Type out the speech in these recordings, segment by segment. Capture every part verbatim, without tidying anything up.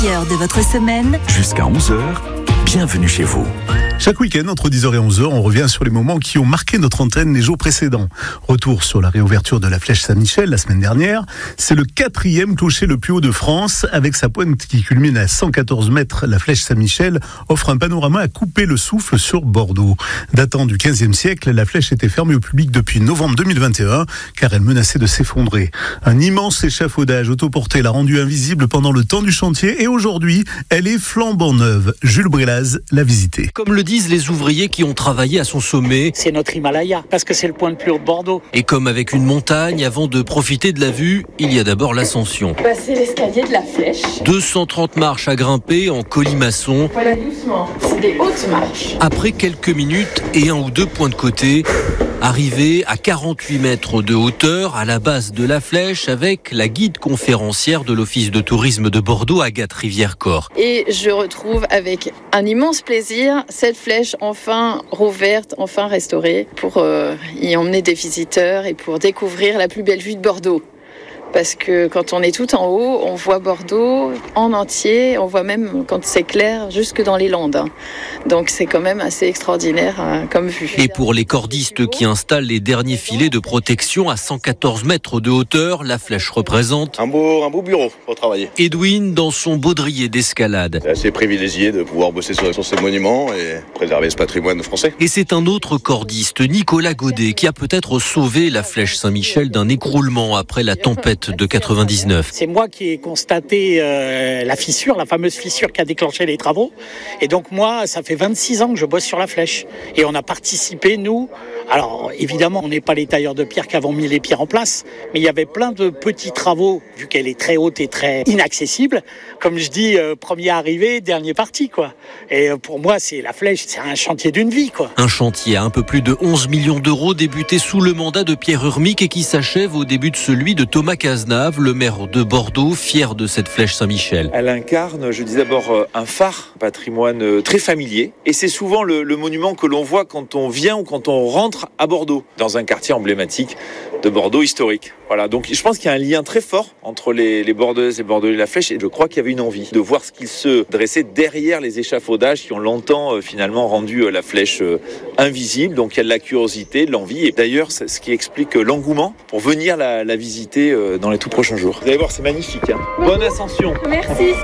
meilleur de votre semaine. Jusqu'à onze heures, bienvenue chez vous. Chaque week-end, entre dix heures et onze heures, on revient sur les moments qui ont marqué notre antenne les jours précédents. Retour sur la réouverture de la Flèche Saint-Michel la semaine dernière. C'est le quatrième clocher le plus haut de France. Avec sa pointe qui culmine à cent quatorze mètres, la Flèche Saint-Michel offre un panorama à couper le souffle sur Bordeaux. Datant du quinzième siècle, la flèche était fermée au public depuis novembre deux mille vingt et un, car elle menaçait de s'effondrer. Un immense échafaudage autoporté l'a rendue invisible pendant le temps du chantier et aujourd'hui, elle est flambant neuve. Jules Brélaz l'a visitée. Comme le disent les ouvriers qui ont travaillé à son sommet. C'est notre Himalaya, parce que c'est le point le plus haut de Bordeaux. Et comme avec une montagne, avant de profiter de la vue, il y a d'abord l'ascension. Bah, c'est l'escalier de la flèche. deux cent trente marches à grimper en colimaçon. Voilà, doucement. C'est des hautes marches. Après quelques minutes et un ou deux points de côté, arrivé à quarante-huit mètres de hauteur, à la base de la flèche, avec la guide conférencière de l'Office de tourisme de Bordeaux, Agathe Rivière-Corps. Et je retrouve avec un immense plaisir cette flèche enfin rouverte, enfin restaurée, pour euh, y emmener des visiteurs et pour découvrir la plus belle vue de Bordeaux. Parce que quand on est tout en haut, on voit Bordeaux en entier, on voit même quand c'est clair jusque dans les Landes. Donc c'est quand même assez extraordinaire hein, comme vue. Et pour les cordistes qui installent les derniers filets de protection à cent quatorze mètres de hauteur, la flèche représente un beau, un beau bureau pour travailler. Edwin dans son baudrier d'escalade. C'est assez privilégié de pouvoir bosser sur, sur ces monuments et préserver ce patrimoine français. Et c'est un autre cordiste, Nicolas Godet, qui a peut-être sauvé la flèche Saint-Michel d'un écroulement après la tempête de quatre-vingt-dix-neuf. C'est moi qui ai constaté euh, la fissure, la fameuse fissure qui a déclenché les travaux. Et donc moi, ça fait vingt-six ans que je bosse sur la flèche. Et on a participé, nous, alors évidemment, on n'est pas les tailleurs de pierre qui avons mis les pierres en place, mais il y avait plein de petits travaux, vu qu'elle est très haute et très inaccessible. Comme je dis, euh, premier arrivé, dernier parti, quoi. Et euh, pour moi, c'est la flèche, c'est un chantier d'une vie, quoi. Un chantier à un peu plus de onze millions d'euros, débuté sous le mandat de Pierre Urmic et qui s'achève au début de celui de Thomas Cazenave, le maire de Bordeaux, fier de cette flèche Saint-Michel. Elle incarne, je dis d'abord, un phare, un patrimoine très familier. Et c'est souvent le, le monument que l'on voit quand on vient ou quand on rentre à Bordeaux, dans un quartier emblématique de Bordeaux historique. Voilà, donc je pense qu'il y a un lien très fort entre les, les Bordelaises et Bordelais et la flèche, et je crois qu'il y avait une envie de voir ce qu'il se dressait derrière les échafaudages qui ont longtemps euh, finalement rendu euh, la flèche euh, invisible. Donc il y a de la curiosité, de l'envie, et d'ailleurs c'est ce qui explique euh, l'engouement pour venir la, la visiter euh, dans les tout prochains jours. Vous allez voir, c'est magnifique. Hein. Bonne ascension. Merci.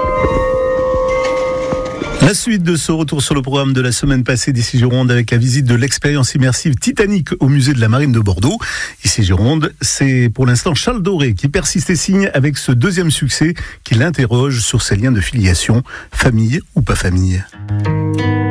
La suite de ce retour sur le programme de la semaine passée d'ici Gironde avec la visite de l'expérience immersive Titanic au musée de la Marine de Bordeaux. Ici Gironde, c'est pour l'instant Charles Doré qui persiste et signe avec ce deuxième succès qui l'interroge sur ses liens de filiation, famille ou pas famille.